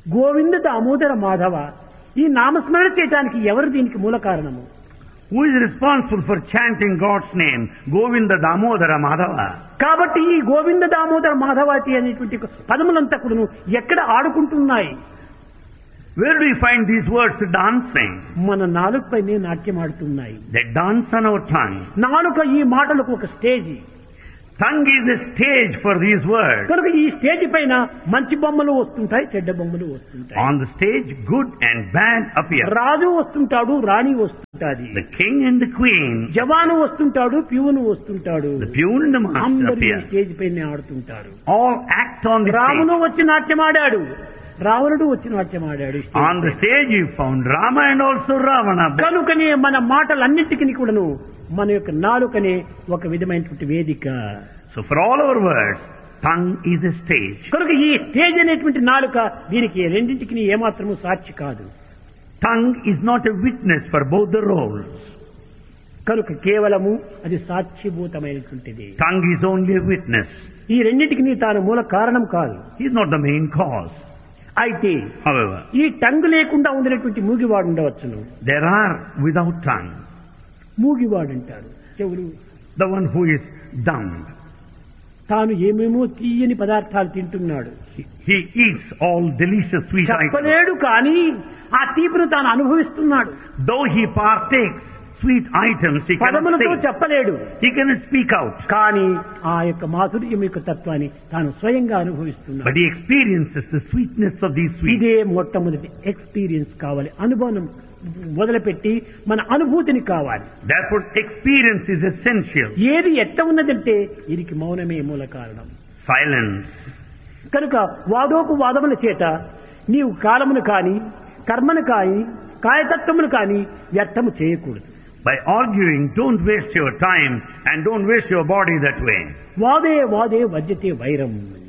గోవింద దామోదర మాధవ ఈ నామస్మరణ చేయడానికి ఎవరు దీనికి మూల కారణము? Who is responsible for chanting God's name? Govinda Damodara Madhava. కాబట్టి ఈ గోవింద దామోదర మాధవాతి అనేటువంటి పదములంతా కూడా ఎక్కడ ఆడుకుంటున్నాయి? Where do we find these words dancing? మన నాలుకపైనే నాట్యం ఆడుతున్నాయి. They dance on our tongue. నాలుక ఈ మాటలకు ఒక stage. Tongue is a stage for these words. కనుక ఈ స్టేజ్ పైన మంచి బొమ్మలు వస్తుంటాయి, చెడ్డ బొమ్మలు వస్తుంటాయి. On the stage, good and bad appear. రాజు వస్తుంటాడు, రాణి వస్తుంటాది. The king and the queen. జవాను వస్తుంటాడు, ప్యూను వస్తుంటాడు. The peon and the master అందరూ ఈ appear. స్టేజ్ పైన ఆడుతుంటారు. All act on the రామును stage. వచ్చి నాట్యం ఆడాడు, రావణుడు వచ్చి నాట్యం ఆడాడు. On the stage you found Rama and also Ravana. కనుకనే మన మాటలన్నింటికి కూడాను మన యొక్క నాలుకనే ఒక విధమైనటువంటి వేదిక. So for all our words, tongue is a stage. కనుక ఈ స్టేజ్ అనేటువంటి నాలుక దీనికి రెండింటికి ఏమాత్రము సాక్షి కాదు. Tongue is not a witness for both the roles. కనుక కేవలము అది సాక్షిభూతమైనటువంటిది. Tongue is only a witness. ఈ రెండింటికి తాను మూల కారణం కాదు. He is not the main cause. అయితే However, ఈ టంగ్ లేకుండా ఉండినటువంటి మూగివాడు ఉండవచ్చును. there are without tongue. మూగివాడు అంటారు చెవులు. The one who is dumb. తాను ఏమేమో తీయని పదార్థాలు తింటున్నాడు. He eats all delicious sweet items. చెప్పలేడు కానీ ఆ తీపిని తాను అనుభవిస్తున్నాడు. Though he partakes sweet items, he cannot పదములతో say. చెప్పలేడు. He cannot speak out. కానీ ఆ యొక్క మాధుర్యం యొక్క తత్వాన్ని తాను స్వయంగా అనుభవిస్తున్నాడు. But he experiences the sweetness of these sweets. ఇదే మొట్టమొదటి ఎక్స్పీరియన్స్ కావాలి. అనుభవం మొదలుపెట్టి మన అనుభూతిని కావాలి. Therefore, experience is essential. ఏది ఎట్ట ఉన్నదంటే దీనికి మౌనమే మూల కారణం. Silence. కనుక వాదోపు వాదముల చేత నీవు కాలమును కాని కర్మను కాని కాయతత్వమును కాని వ్యర్థము చేయకూడదు. By arguing, don't waste your time and don't waste your body that way. వాదే వాదే వజ్యతే వైరం.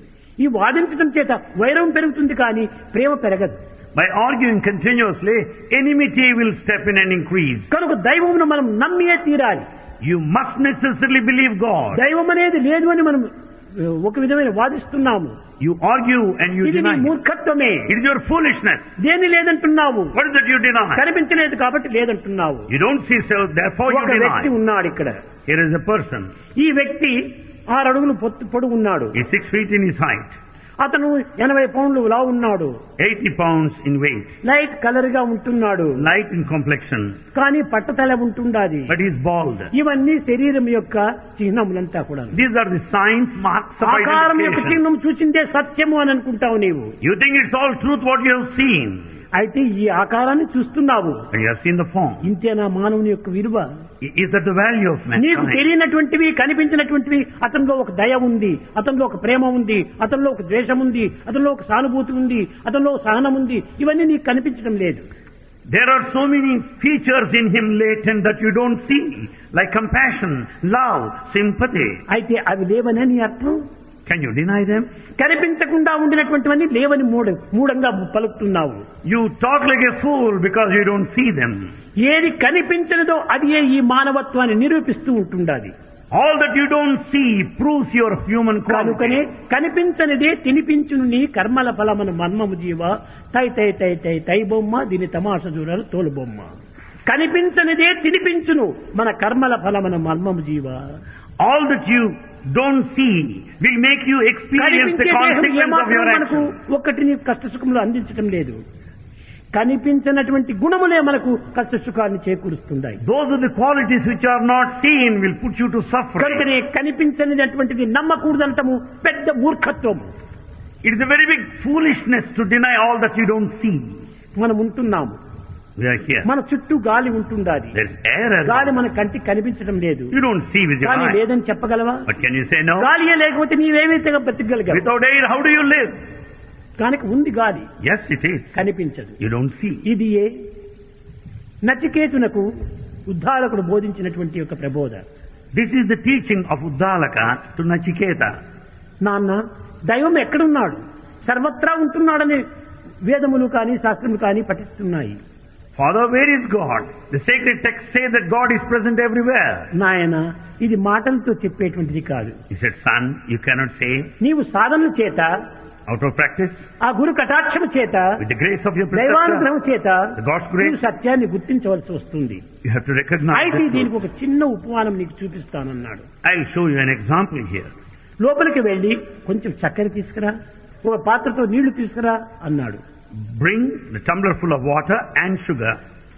ఈ వాదించడం చేత వైరం పెరుగుతుంది కానీ ప్రేమ పెరగదు. By arguing continuously, enmity will step in and increase. కనుక దైవమును మనం నమ్మియే తీరాలి. You must necessarily believe God. దైవం అనేది లేదు అని మనం ఒక విధమైన వాదిస్తున్నాము. You argue and you ఇది నీ deny. మూర్ఖత్వమే. It is your foolishness. దేని లేదంటున్నావు? What is that you deny? కనిపించలేదు కాబట్టి లేదంటున్నావు. You don't see so, therefore you ఒక వ్యక్తి deny. ఉన్నాడు ఇక్కడ. Here is a person. ఈ వ్యక్తి 6 అడుగులు పొడుగు ఉన్నాడు. He is 6 feet in his height. అతను 80 పౌండ్లు లా ఉన్నాడు. 80 pounds in weight. Light colour గా ఉంటున్నాడు. Light in complexion. కానీ పట్టతల ఉంటుండాది. But he is bald. ఇవన్నీ శరీరం యొక్క చిహ్నములంతా కూడా. These are the signs, marks of ఆకారం యొక్క identification. చిహ్నం చూసిందే సత్యము అని అనుకుంటావు నీవు. You think it's all truth what you have seen. అయితే ఈ ఆకారాన్ని చూస్తున్నావు. But you have seen the form. ఇంతేనా మానవుని యొక్క విలువ? Is that the value of నీకు mankind? తెలియనటువంటివి కనిపించినటువంటివి అతనిలో ఒక దయ ఉంది, అతనిలో ఒక ప్రేమ ఉంది, అతనిలో ఒక ద్వేషం ఉంది, అతనిలో ఒక సానుభూతి ఉంది, అతనిలో ఒక సహనం ఉంది. ఇవన్నీ నీకు కనిపించడం లేదు. There are so many features in him latent that you don't see, like compassion, love, sympathy. అయితే అవి లేవనే నీ అర్థం. Can you deny them? కనిపించకుండా ఉండినటువంటివన్నీ లేవని మూఢంగా పలుకుతున్నావు. You talk like a fool because you don't see them. ఏది కనిపించనిదో అది ఈ మానవత్వాన్ని నిరూపిస్తూ ఉంటుండాలి. All that you don't see proves your human కనుకనే quality. కనిపించనిదే తినిపించును నీ కర్మల ఫలమను మర్మము జీవ తై తై తై తై తై బొమ్మ దీని తమాష చూడాలి తోలు బొమ్మ. కనిపించనిదే తినిపించును మన కర్మల ఫలమను మర్మము జీవ. All that you don't see will make you experience the consequence of your మనకు action. ఒక్కటి నీ కష్ట సుఖములు అందించడం లేదు. కనిపించినటువంటి గుణములే మనకు కష్ట సుఖాన్ని చేకూరుస్తున్నాయి. Those are the qualities which are not seen will put you to suffering. కనుకనే కనిపించనిటువంటిది నమ్మకూడదంటము పెద్ద మూర్ఖత్వం. It is a very big foolishness to deny all that you don't see. మనం ఉంటున్నాము. We are here. మన చుట్టూ గాలి ఉంటుండాలి. There is air గాలి around. మన కంటికి కనిపించడం లేదు. You don't see with your గాలి eyes. లేదని చెప్పగలవా? But can you say no? గాలియే లేకపోతే నీవేమైతే బతికగలిగావు? Without air, how do you live? కనుక ఉంది గాలి, Yes, it is. కనిపించదు. You don't see. ఇది నచికేతునకు ఉద్ధారకుడు బోధించినటువంటి ఒక ప్రబోధ. This is the teaching of Uddalaka to Nachiketa. నాన్న దైవం ఎక్కడున్నాడు? సర్వత్రా ఉంటున్నాడని వేదములు కానీ శాస్త్రములు కానీ పఠిస్తున్నాయి. Father, where is God? The sacred texts say that God is present everywhere. నాయన ఇది మాటలతో చెప్పేటువంటిది కాదు. He said, son, you cannot say. నీవు సాధనల చేత Out of practice, ఆ గురు కటాక్షము చేత, with the grace of your preceptor, దైవానుగ్రహం చేత the God's grace, నీవు సత్యాన్ని గుర్తించవలసి వస్తుంది. you have to recognize అయితే the దీనికి truth. ఒక చిన్న ఉపమానం నీకు చూపిస్తానన్నాడు. I'll show you an example here. లోపలికి వెళ్లి కొంచెం చక్కెర తీసుకురా, ఒక పాత్రతో నీళ్లు తీసుకురా అన్నాడు. Bring the tumbler full of water and sugar.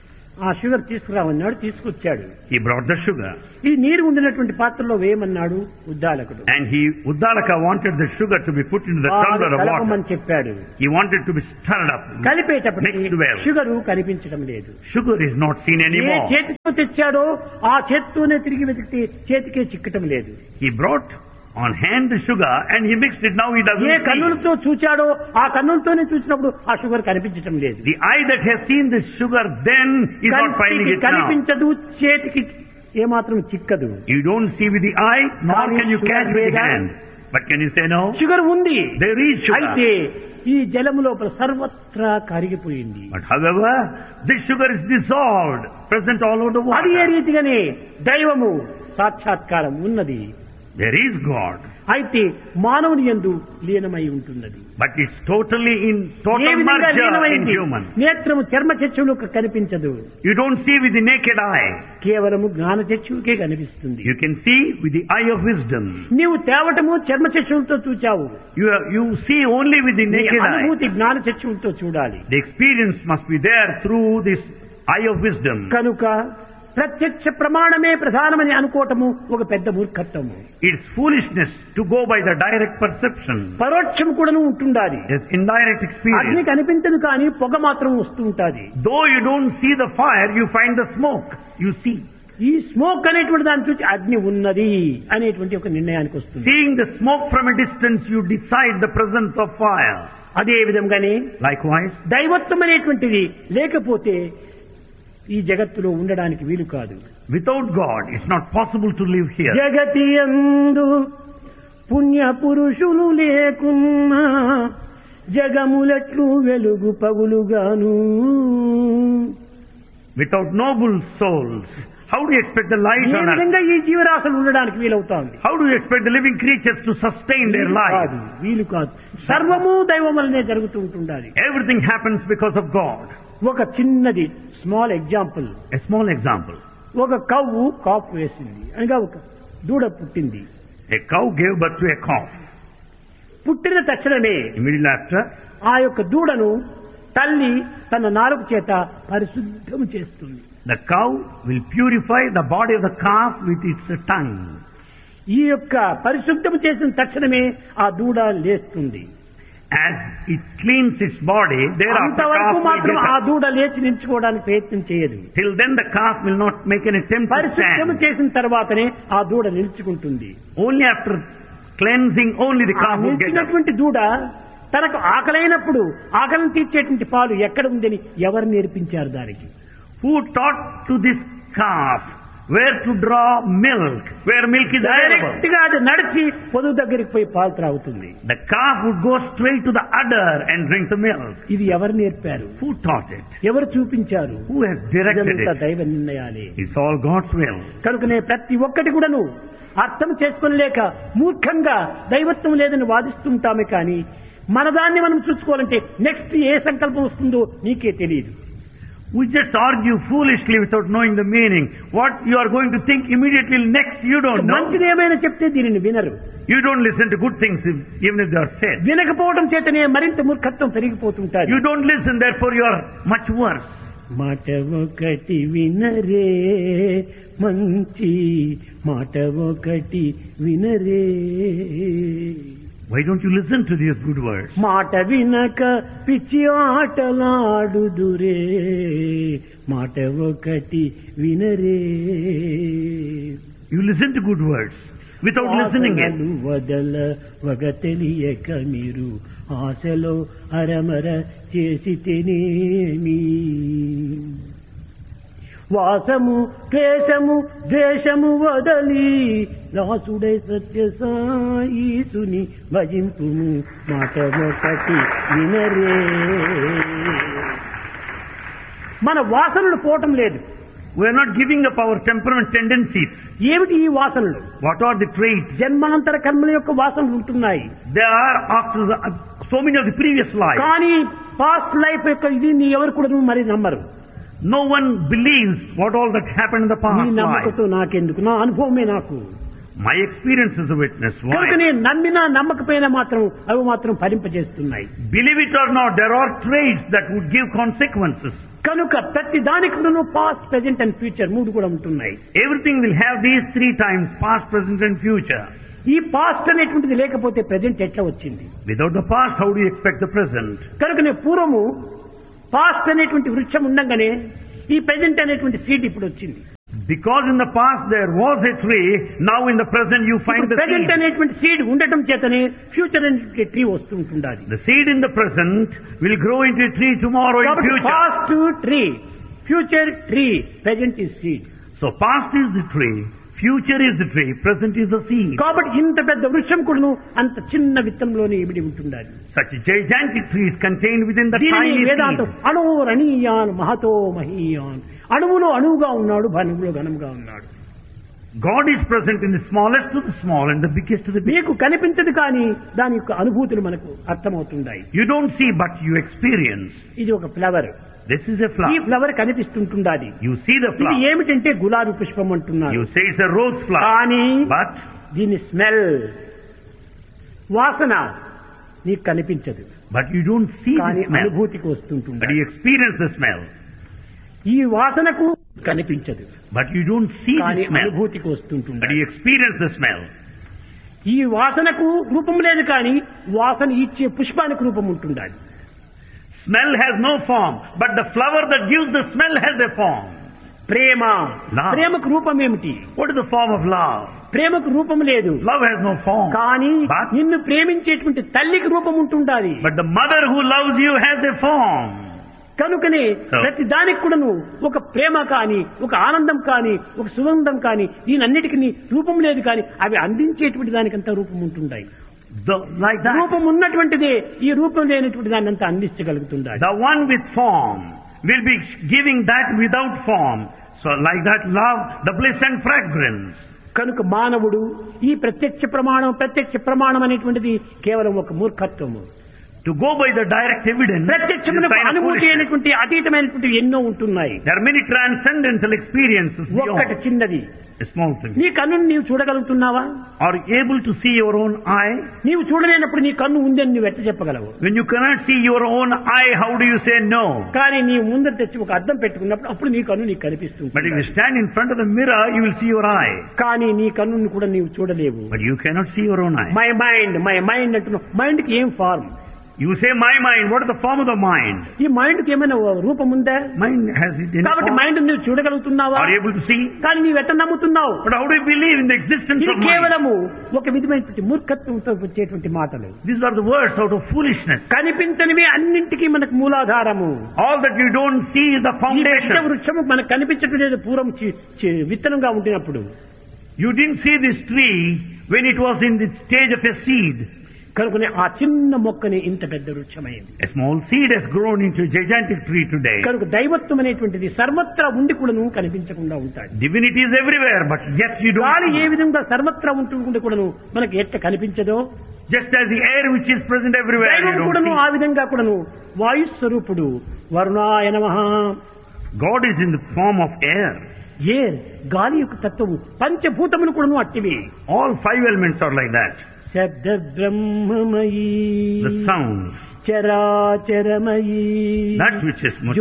ఆ షుగర్ తీసుకురామన్నాడు, తీసుకొచ్చాడు. He brought the sugar. ఈ నీరు ఉండినటువంటి పాత్రలో వేయమన్నాడు ఉద్దాలకుడు. And Uddalaka wanted the sugar to be put into the tumbler of water. కలపమని చెప్పాడు. He wanted to be stirred up. కలిపేటప్పటికి Mixed well. Sugar కనిపించడం లేదు. Sugar is not seen A anymore. చేతితో తెచ్చాడో ఆ చేతితోనే తిరిగి వెతికితే చేతికే చిక్కటం లేదు. He brought on hand the sugar and he mixed it. Now he A doesn't see. కన్నులతో చూచాడో ఆ కన్నులతోనే చూసినప్పుడు ఆ షుగర్ కనిపించటం లేదు. The eye that has seen the sugar then is not finding కంటికి it now. కనిపించదు, చేతికి ఏమాత్రం చిక్కదు. You don't see with the eye, nor can you catch with the hand. But can you say no? Sugar ఉంది. There is sugar. అయితే ఈ జలము లోపల సర్వత్రా కరిగిపోయింది. But however, this sugar is dissolved, present all over the అది ఏ water. రీతిగానే దైవము సాక్షాత్కారం ఉన్నది. There is God. అయితే మానవుని యందు లీనమై ఉంటున్నది. But it's totally in A total విధంగా merger in లీనమైంది? human. నేత్రము చర్మ చక్షువులకు కనిపించదు, You don't see with the naked eye. కేవలము జ్ఞాన చక్షువుకే కనిపిస్తుంది. You can see with the eye of wisdom. నీవు తేవటము చర్మ చక్షువులతో చూచావు, You see only with the నీ naked eye. అనుభూతి జ్ఞాన చక్షువులతో చూడాలి. The experience must be there through this eye of wisdom. కనుక ప్రత్యక్ష ప్రమాణమే ప్రధానమని అనుకోవటము ఒక పెద్ద మూర్ఖత్వము. It's foolishness to go by the direct perception. పరోక్షం కూడాను ఉంటుండాలి. It's indirect అగ్ని experience. కనిపించదు కానీ పొగ మాత్రం వస్తూ ఉంటాది. Though you don't see the fire, you find the smoke. You see. ఈ స్మోక్ అనేటువంటి దాన్ని చూసి అగ్ని ఉన్నది అనేటువంటి ఒక నిర్ణయానికి వస్తుంది. Seeing the smoke from a distance, you decide the presence of fire. అదే విధంగానే Likewise, దైవత్వం అనేటువంటిది లేకపోతే ఈ జగత్తులో ఉండడానికి వీలు కాదు. without God, it's not possible to live here. జగతి యందు పుణ్య పురుషులు లేకున్నా జగములట్లు వెలుగు పగులుగాను. Without noble souls, how do you expect the light A on earth? విధంగా ఈ జీవరాశులు ఉండడానికి వీలవుతోంది? How do you expect the living creatures to sustain their life? వీలు కాదు. సర్వము దైవం వల్లనే జరుగుతూ ఉంటుండాలి. Everything happens because of God. ఒక చిన్నది small example. A small example. ఒక కవ్వు కాపు వేసింది, అనగా ఒక దూడ పుట్టింది. A cow gave birth to a calf. పుట్టిన తక్షణమే Immediately after, ఆ యొక్క దూడను తల్లి తన నాలుక చేత పరిశుద్ధము చేస్తుంది. the cow will purify the body of the calf with its tongue. ఈ యొక్క పరిశుద్ధము చేసిన తక్షణమే ఆ దూడ లేస్తుంది. As it cleans its body, thereafter అంతవరకు calf will మాత్రం get ఆ up. దూడ లేచి నిల్చుకోవడానికి ప్రయత్నం చేయదు. Till then the calf will not make an attempt to పరిశుద్ధము stand. చేసిన తర్వాతనే ఆ దూడ నిల్చుకుంటుంది. Only after cleansing, only the ఆ calf will get up. నిలిచినటువంటి దూడ తనకు ఆకలైనప్పుడు ఆకలిని తీర్చేటువంటి పాలు ఎక్కడ ఉందని ఎవరు నేర్పించారు దానికి? Who taught to this calf where to draw milk, where milk is direct available? గా అది నడిచి పొదుగు దగ్గరికి పోయి పాలు త్రాగుతుంది. The calf would go straight to the udder and drink the milk. ఇది ఎవరు నేర్పారు? Who taught it? ఎవరు చూపించారు? Who has directed ఇదంతా it? దైవ నిర్ణయాలే. It's all God's will. కనుకనే ప్రతి ఒక్కటి కూడాను అర్థం చేసుకోలేక మూర్ఖంగా దైవత్వం లేదని వాదిస్తుంటామే కానీ మనదాన్ని మనం చూసుకోవాలంటే నెక్స్ట్ ఏ సంకల్పం వస్తుందో నీకే తెలియదు. We just argue foolishly without knowing the meaning. What you are going to think immediately next, you don't know. మంచిది ఏమైనా చెప్తే దీనిని వినరు. You don't listen to good things even if they are said. వినకపోవడం చేతనే మరింత మూర్ఖత్వం పెరిగిపోతుంటారు. You don't listen, therefore you are much worse. మాట ఒకటి వినరే మంచి మాట ఒకటి వినరే. Why don't you listen to these good words? మాట వినక పిచ్చి ఆటలాడుదురే మాట ఒకటి వినరే. You listen to good words without listening it. వాసనలు వదల వగ తెలియక మీరు ఆశలో అరమర చేసి తినేమి. వాసము క్లేశము ద్వేషము వదలి దాసుడై సత్య సాయిసుని భజింపుము మాట ఒకటి వినరే. మన వాసనలు పోవటం లేదు, We are not giving up our temperament tendencies. ఏమిటి ఈ వాసనలు? What are the traits? జన్మాంతర కర్మల యొక్క వాసనలు ఉంటున్నాయి. They are after so many of the previous lives. కానీ పాస్ట్ లైఫ్ యొక్క ఇది నీ ఎవరు కూడా మరి నమ్మరు. No one believes what all that happened in the నీ past life. నమ్మకంతో నాకెందుకు, నా అనుభవమే నాకు. My experience is a witness. కనుక Why? నేను నమ్మినా నమ్మకపోయినా మాత్రం అవి మాత్రం ఫలింపజేస్తున్నాయి. Believe it or not, there are traits that would give consequences. కనుక ప్రతి దానికి పాస్ట్, ప్రెజెంట్ అండ్ ఫ్యూచర్ మూడు కూడా ఉంటున్నాయి. Everything will have these three times, past, present and future. ఈ పాస్ట్ అనేటువంటిది లేకపోతే ప్రెజెంట్ ఎట్లా వచ్చింది? Without the past, how do you expect the present? కనుక నేను పూర్వము పాస్ట్ అనేటువంటి వృక్షం ఉండగానే ఈ ప్రెజెంట్ అనేటువంటి సీడ్ ఇప్పుడు వచ్చింది. Because in the past there was a tree, now in the present you find the present seed. అనేటువంటి సీడ్ ఉండటం చేతనే ఫ్యూచర్ అనేటువంటి ట్రీ వస్తూ ఉంటుండాలి. The seed in the present will grow into a tree tomorrow in కాబట్టి future. Past tree, future tree, present is seed. So past is the tree, future is the tree, present is the seed. కాబట్టి ఇంత పెద్ద వృక్షం కూడాను అంత చిన్న విత్తంలోనే ఇమిడి ఉంటుండాలి. Such gigantic trees contained within the దీనిని tiny వేదాంతం seed. అణురణీయాన్ మహతో మహీయాన్, అణువులో అణువుగా ఉన్నాడు, ఘనములో ఘనముగా ఉన్నాడు. God is present in the smallest to the small and the biggest to the big. మీకు కనిపించదు కానీ దాని యొక్క అనుభూతులు మనకు అర్థమవుతుంటాయి. You don't see but you experience. ఇది ఒక ఫ్లవర్. This is a ఈ flower. Flower కనిపిస్తుంటుండాలి. You see the ఇది flower. ఏమిటంటే గులాబీ పుష్పం అంటున్నారు. You say it's a rose flower. కానీ But దీని స్మెల్, వాసన నీకు కనిపించదు, you don't see కానీ the smell. అనుభూతికి But వస్తుంటుంది. you experience the smell. ఈ వాసనకు కనిపించదు, But you don't see కానీ the smell. అనుభూతికి But వస్తుంటుంది. you experience the smell. ఈ వాసనకు రూపం లేదు కానీ వాసన ఇచ్చే పుష్పానికి రూపం ఉంటుండాలి. Smell has no form, but the flower that gives the smell has a form. Prema, Love. ప్రేమకు రూపం ఏమిటి? What is the form of love? ప్రేమకు రూపం లేదు, Love has no form. కానీ But- నిన్ను ప్రేమించేటువంటి తల్లికి రూపం ఉంటుండాలి. But the mother who loves you has a form. కనుకనే So- ప్రతి దానికి కూడాను ఒక ప్రేమ కానీ, ఒక ఆనందం కానీ, ఒక సుగంధం కానీ, దీనన్నిటికీ రూపం లేదు కానీ అవి అందించేటువంటి దానికంతా రూపం ఉంటుంటాయి. Like that. రూపం ఉన్నటువంటిదే ఈ రూపం లేనటువంటి దాన్ని అంతా అందించగలుగుతుండాలి. The one with form will be giving that without form. So like that love, the bliss and fragrance. కనుక మానవుడు ఈ ప్రత్యక్ష ప్రమాణం అనేటువంటిది కేవలం ఒక మూర్ఖత్వము. To go by the direct evidence, is a ప్రత్యక్షమునకు sign of అనుభూతి foolishness. అయినటువంటి అతీతమైనటువంటి ఎన్నో ఉంటున్నాయి. There are many transcendental experiences ఒక్కటి beyond చిన్నది, a small thing. నీ కన్నును నీవు చూడగలుగుతున్నావా? Are you able to see your own eye? నీవు చూడలేనప్పుడు నీ కన్ను ఉందని నువ్వు ఎట్ట చెప్పగలవు? When you cannot see your own eye, how do you say no? కానీ నీవు ముందర తెచ్చి ఒక అద్దం పెట్టుకున్నప్పుడు అప్పుడు నీ కన్ను నీకు కనిపిస్తుంది. But if you stand in front of the mirror, you will see your eye. కానీ నీ కన్నును కూడా నీవు చూడలేవు. But you cannot see your own eye. My mind అంటున్నావు. మైండ్ కి ఏం form? You say my mind. What is the form of the mind? ఈ mind కి ఏమైనా రూపం ఉందా? Mind has it in కాబట్టి form. మైండ్ నువ్వు చూడగలుగుతున్నావా? Are you able to see? కానీ నీవు ఎట్ట నమ్ముతున్నావు? But how do you believe in the existence ఇది of mind? కేవలము ఒక విధమైనటువంటి మూర్ఖత్వంతో వచ్చేటువంటి మాటలు. These are the words out of foolishness. కనిపించనివి అన్నింటికీ మనకు మూలాధారము. All that you don't see is the ఈ పెద్ద foundation. వృక్షము మనకు కనిపించడం లేదు పూర్వం విత్తనంగా ఉండినప్పుడు. You didn't see this tree when it was in the stage of a seed. కనుకనే ఆ చిన్న మొక్కని ఇంత పెద్ద వృక్షమైంది. A small seed has grown into a gigantic tree today. కనుక దైవత్వం అనేటువంటిది సర్వత్రా ఉండి కూడాను కనిపించకుండా ఉంటాడు. Divinity is everywhere, but yet you don't గాలి ఏ see. విధంగా సర్వత్రా ఉంటుండే కూడాను మనకి ఎట్ట కనిపించదో, Just as the air which is present everywhere, you దైవం don't కూడాను see. ఆ విధంగా కూడాను వాయు స్వరూపుడు వరుణాయ నమః. God is in the form of air. ఏర్ గాలి యొక్క తత్వము, పంచభూతములు కూడాను అట్టివి. All five elements are like that. శబ్ద బ్రహ్మమయీ The sound, చరాచరమయీ that which is